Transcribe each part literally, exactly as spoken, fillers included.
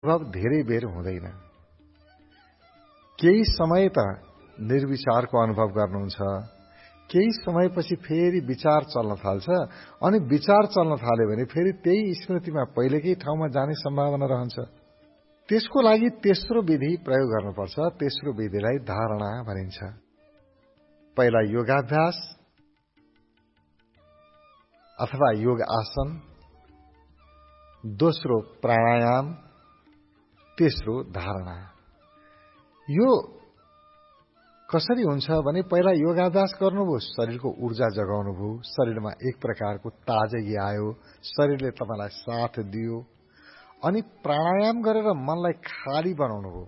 अनुभव धेरै बेर हुँदैन। केही समय त निर्विचारको अनुभव गर्नुहुन्छ, केही समयपछि फेरि विचार चल्न थाल्छ, अनि विचार चल्न थाल्यो भने फेरि त्यही स्मृतिमा पहिलेकै ठाउँमा जाने सम्भावना रहन्छ। त्यसको लागि तेस्रो विधि प्रयोग गर्नुपर्छ। तेस्रो विधिलाई धारणा भनिन्छ। पहिला योगाभ्यास अथवा योग आसन, दोस्रो प्राणायाम, तेस्रो धारणा। यो कसरी हुन्छ भने पहिला योगाभ्यास गर्नुभयो, शरीरको ऊर्जा जगाउनुभयो, शरीरमा एक प्रकारको ताजगी आयो, शरीरले तपाईलाई साथ दियो। अनि प्राणायाम गरेर मनलाई खाली बनाउनु भयो।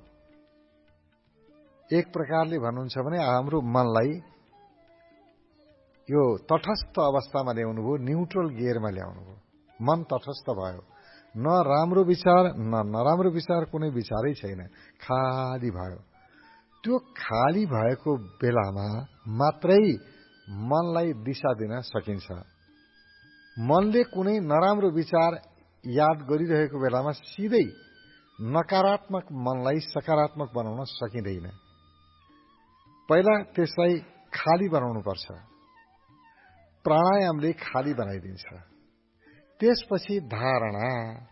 एक प्रकारले भन्नुहुन्छ भने हाम्रो मनलाई यो तटस्थ अवस्थामा ल्याउनु भयो, न्यूट्रल गियरमा ल्याउनु भयो। मन तटस्थ भयो, न राम्रो विचार न नराम्रो विचार, कुनै विचारै छैन, खाली भयो। त्यो खाली भएको बेलामा मात्रै मनलाई दिशा दिन सकिन्छ। मनले कुनै नराम्रो विचार याद गरिरहेको बेलामा सिधै नकारात्मक मनलाई सकारात्मक बनाउन सकिँदैन। पहिला त्यसलाई खाली बनाउनु पर्छ। प्राणायामले खाली बनाइदिन्छ। त्यसपछि धारणा।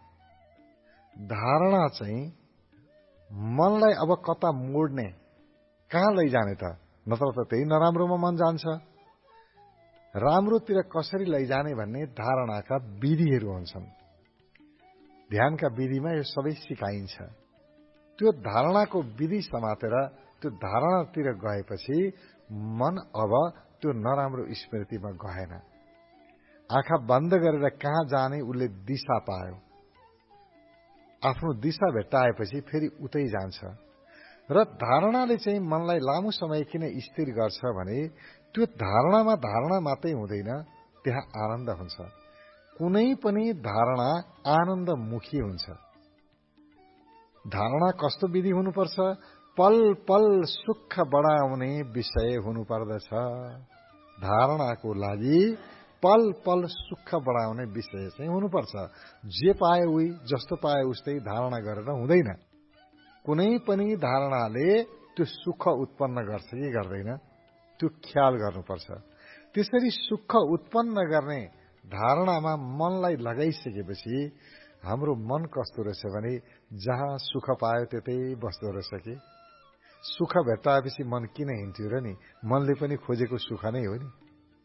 धारणा चाहिँ मनलाई अब कता मोड्ने, कहाँ लैजाने त? नत्र त त्यही नराम्रोमा मन जान्छ। राम्रोतिर कसरी लैजाने भन्ने धारणाका विधिहरू हुन्छन्। ध्यानका विधिमा यो सबै सिकाइन्छ। त्यो धारणाको विधि समातेर त्यो धारणातिर गएपछि मन अब त्यो नराम्रो स्मृतिमा गएन। आँखा बन्द गरेर कहाँ जाने उसले दिशा पायो। आफ्नो दिशा भेट्टाएपछि फेरि उतै जान्छ। र धारणाले चाहिँ मनलाई लामो समय किन स्थिर गर्छ भने त्यो धारणामा धारणा मात्रै हुँदैन, त्यहाँ आनन्द हुन्छ। कुनै पनि धारणा आनन्दमुखी हुन्छ। धारणा कस्तो विधि हुनुपर्छ? पल पल सुख बढाउने विषय हुनुपर्दछ। धारणाको लागि पल पल सुख बढाउने विषय चाहिँ हुनुपर्छ। जे पाए उही, जस्तो पाए उस्तै धारणा गरेर हुँदैन। कुनै पनि धारणाले त्यो सुख उत्पन्न गर्छ कि गर्दैन, त्यो ख्याल गर्नुपर्छ। त्यसरी सुख उत्पन्न गर्ने धारणामा मनलाई लगाइसकेपछि हाम्रो मन कस्तो रहेछ भने जहाँ सुख पायो त्यतै बस्दो रहेछ कि। सुख भेट्टाएपछि मन किन हिँड्थ्यो र नि? मनले पनि खोजेको सुख नै हो नि।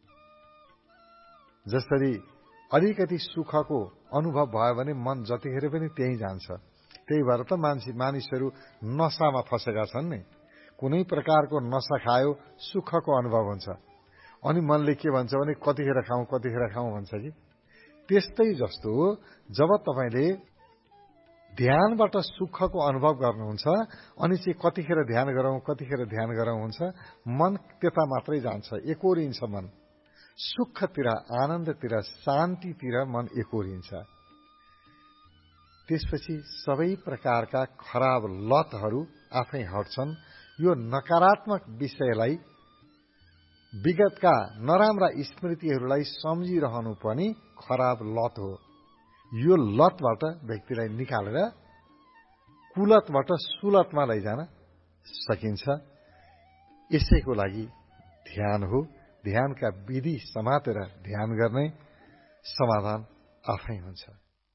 जसरी अलिकति सुखको अनुभव भयो भने मन जतिखेर पनि त्यही जान्छ। त्यही भएर त मान्छे मानिसहरू नशामा फसेका छन् नि। कुनै प्रकारको नशा खायो सुखको अनुभव हुन्छ, अनि मनले के भन्छ भने कतिखेर खाउँ कतिखेर खाउँ भन्छ कि। त्यस्तै जस्तो जब तपाईले ध्यानबाट सुखको अनुभव गर्नुहुन्छ अनि चाहिँ कतिखेर ध्यान गरौँ कतिखेर ध्यान गरौँ हुन्छ, मन त्यता मात्रै जान्छ, एकोरिन्छ मन। सुखतिर, आनन्दतिर, शान्तितिर मन एकोरिन्छ। त्यसपछि सबै प्रकारका खराब लतहरू आफै हट्छन्। यो नकारात्मक विषयलाई, विगतका नराम्रा स्मृतिहरूलाई सम्झिरहनु पनि खराब लत हो। यो लतबाट व्यक्तिलाई निकालेर कुलतबाट सुलतमा लैजान सकिन्छ। यसैको लागि ध्यान हो। ध्यानका विधि समातेर ध्यान गर्ने समाधान आफै हुन्छ।